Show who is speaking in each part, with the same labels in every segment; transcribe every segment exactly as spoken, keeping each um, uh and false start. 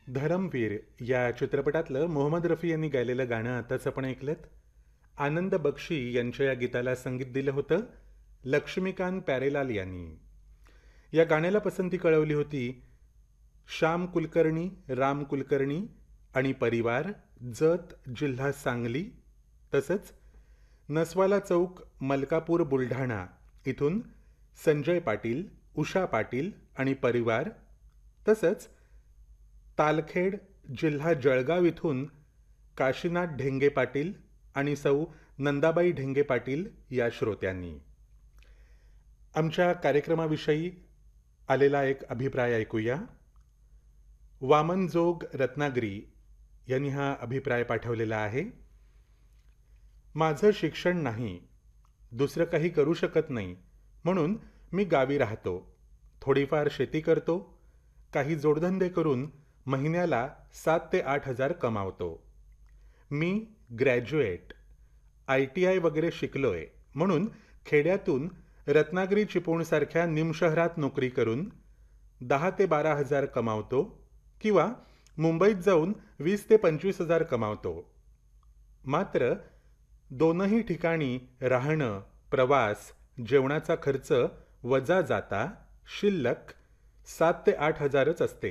Speaker 1: धरमवीर या चित्रपटातलं मोहम्मद रफी यांनी गायलेलं गाणं आताच आपण ऐकलंत. आनंद बक्षी यांच्या या गीताला संगीत दिलं होतं लक्ष्मीकांत प्यारेलाल यांनी. या गाण्याला पसंती कळवली होती श्याम कुलकर्णी, राम कुलकर्णी आणि परिवार, जत, जिल्हा सांगली, तसंच नसवाला चौक, मलकापूर, बुलढाणा इथून संजय पाटील, उषा पाटील आणि परिवार, तसंच तालखेड, जिल्हा जळगाव इथून काशीनाथ ढेंगे पाटील आणि सौ नंदाबाई ढेंगे पाटील या श्रोत्यांनी. आमच्या कार्यक्रमाविषयी आलेला एक अभिप्राय ऐकूया. वामन जोग रत्नागिरी यांनी हा अभिप्राय पाठवलेला आहे. माझं शिक्षण नाही, दुसरं काही करू शकत नाही, म्हणून मी गावी राहतो. थोडीफार शेती करतो, काही जोडधंदे करून महिन्याला सात ते आठ हजार कमावतो. मी ग्रॅज्युएट, आय टी आय वगैरे शिकलोय, म्हणून खेड्यातून रत्नागिरी चिपळूणसारख्या निमशहरात नोकरी करून दहा ते बारा हजार कमावतो किंवा मुंबईत जाऊन वीस ते पंचवीस हजार कमावतो. मात्र दोनही ठिकाणी राहणं, प्रवास, जेवणाचा खर्च वजा जाता शिल्लक सात ते आठ हजारच असते.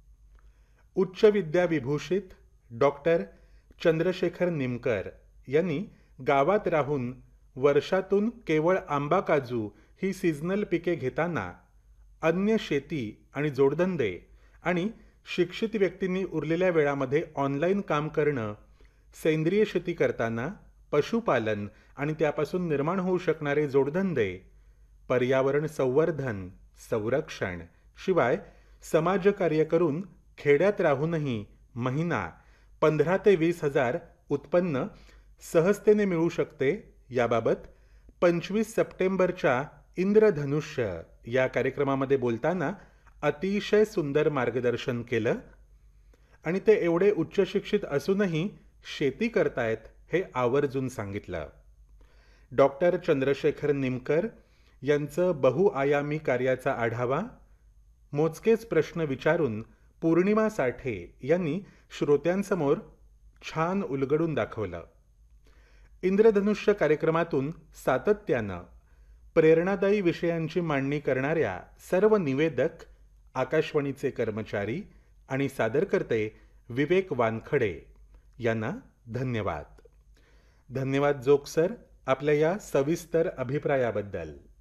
Speaker 1: उच्च विद्या विभूषित डॉक्टर चंद्रशेखर निमकर यांनी गावात राहून वर्षातून केवळ आंबा काजू ही सीझनल पिके घेताना अन्य शेती आणि जोडधंदे आणि शिक्षित व्यक्तींनी उरलेल्या वेळामध्ये ऑनलाईन काम करणं, सेंद्रिय शेती करताना पशुपालन आणि त्यापासून निर्माण होऊ शकणारे जोडधंदे, पर्यावरण संवर्धन, संरक्षण, शिवाय समाजकार्य करून खेड्यात राहूनही महिना पंधरा ते वीस हजार उत्पन्न सहजतेने मिळू शकते, याबाबत पंचवीस सप्टेंबरच्या इंद्रधनुष्य या कार्यक्रमामध्ये बोलताना अतिशय सुंदर मार्गदर्शन केलं. आणि ते एवढे उच्च शिक्षित असूनही शेती करतायत हे आवर्जून सांगितलं. डॉक्टर चंद्रशेखर निमकर यांचं बहुआयामी कार्याचा आढावा मोजकेच प्रश्न विचारून पौर्णिमा साठे यांनी श्रोत्यांसमोर छान उलगडून दाखवलं. इंद्रधनुष्य कार्यक्रमातून सातत्यानं प्रेरणादायी विषयांची मांडणी करणाऱ्या सर्व निवेदक, आकाशवाणीचे कर्मचारी आणि सादरकर्ते विवेक वानखडे यांना धन्यवाद. धन्यवाद जोग सर, आपल्या या सविस्तर अभिप्रायाबद्दल.